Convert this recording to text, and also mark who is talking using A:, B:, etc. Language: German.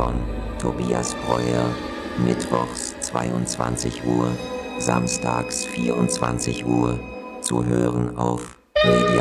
A: von Tobias Breuer, mittwochs 22 Uhr, samstags 24 Uhr, zu hören auf